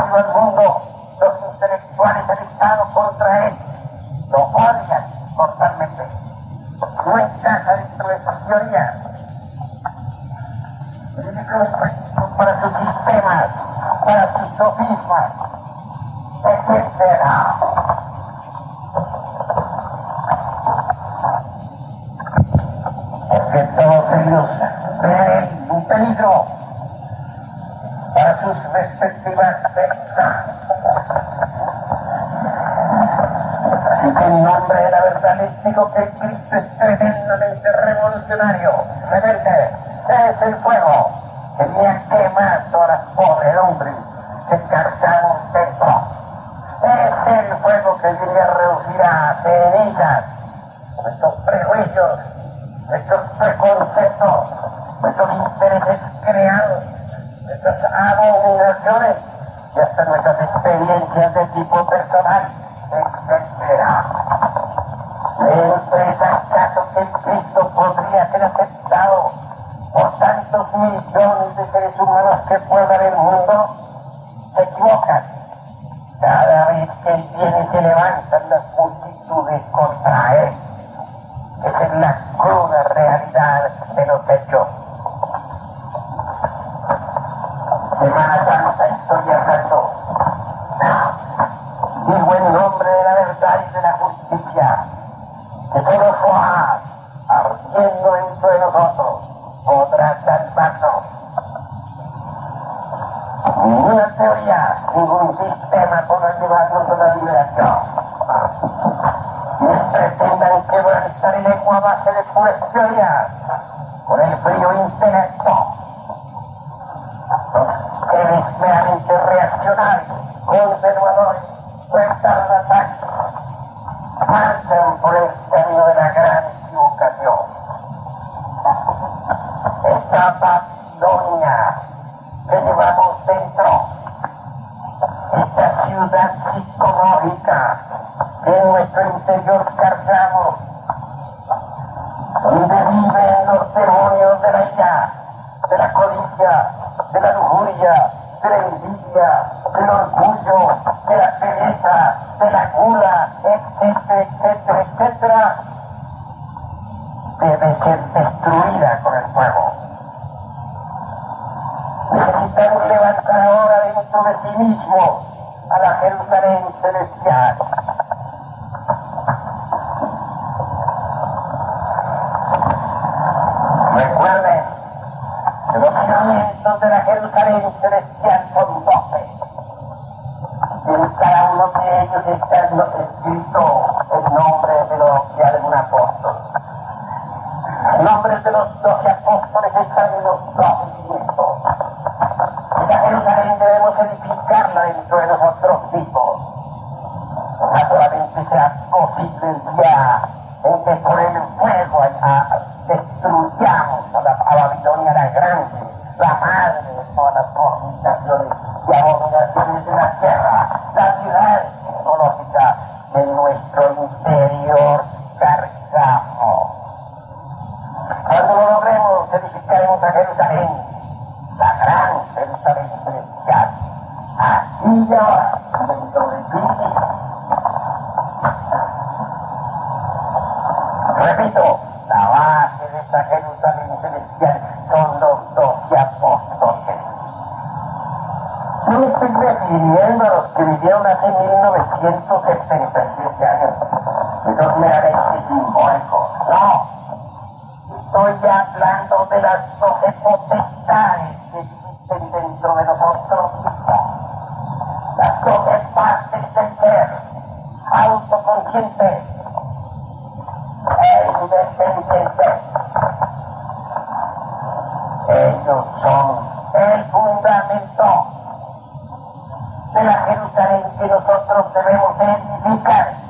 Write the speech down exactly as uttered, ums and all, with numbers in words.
odio al mundo, los intelectuales del Estado contra él lo odian totalmente. No encaja dentro de sus teorías. El único efecto para sus sistemas, para sus sofismas, etcétera. Porque todos ellos ven un peligro para sus respectivas sectas. Así que en nombre de la verdad les digo que Cristo es tremendamente revolucionario, rebelde. Es el fuego que viene a quemar todas las podredumbres que encarcamos dentro. Es el fuego que viene a reducir a cenizas nuestros prejuicios, nuestros preconceptos, nuestros intereses creados, nuestras abominaciones y hasta nuestras experiencias de tipo personal, etcétera. ¿Es acaso que Cristo podría ser aceptado por tantos millones de seres humanos que puedan en el mundo? Se equivocan. Cada vez que Él viene se levantan las multitudes contra Él. Esa es la cruda realidad de los hechos. Semana Santa estoy hablando. Digo en nombre de la verdad y de la justicia que solo Joás, ardiendo dentro de nosotros, podrá salvarnos. Ninguna teoría, ningún sistema podrá llevarnos a la liberación. Ni pretendan quebrantar el ego a base de puras teorías, con el frío intelecto. Los seres meramente reaccionarios, conservadores, retardatarios, marchan por el camino de la gran equivocación. Esta Babilonia que llevamos dentro, esta ciudad psicológica que en nuestro interior cargamos, donde viven los demonios de la ira, de la codicia, de la lujuria, de la envidia, del orgullo, de la pereza, de la gula, etcétera, etcétera, etcétera, debe ser destruida con el fuego. Necesitamos levantar ahora dentro de sí mismo a la Jerusalén celestial. Recuerden que los cimientos de la Jerusalén celestial son doce. En cada uno de ellos está escrito el nombre de los de algún apóstol. Los nombres de los doce apóstoles están en los doce cimientos. Esa Jerusalén debemos edificarla dentro de nosotros mismos. Ojalá solamente sea posible el día en que por el fuego a, a, destruyamos a, la, a Babilonia la grande, la madre de todas las fornicaciones y abominaciones de la tierra, la ciudad psicológica de nuestro interior cargamos. Cuando lo logremos, edificaremos a Jerusalén, la gran Jerusalén celestial, aquí y ahora, dentro de ti. Repito, la base de esta Jerusalén celestial son los doce apóstoles. Yo me estoy refiriendo a los que vivieron hace mil novecientos setenta y siete años. Eso es meramente simbólico. No. Estoy hablando de las doce potestades que existen dentro de nosotros mismos. Las doce partes del ser, autoconsciente e independiente. Ellos son el fundamento de la Jerusalén que nosotros debemos edificar.